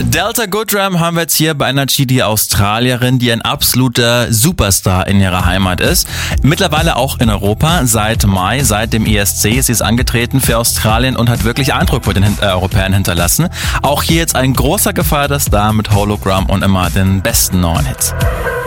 Delta Goodrem haben wir jetzt hier bei Energy, die Australierin, die ein absoluter Superstar in ihrer Heimat ist. Mittlerweile auch in Europa. Seit Mai, seit dem ESC ist sie angetreten für Australien und hat wirklich Eindruck bei den Europäern hinterlassen. Auch hier jetzt ein großer gefeierter Star mit Hologram und immer den besten neuen Hits.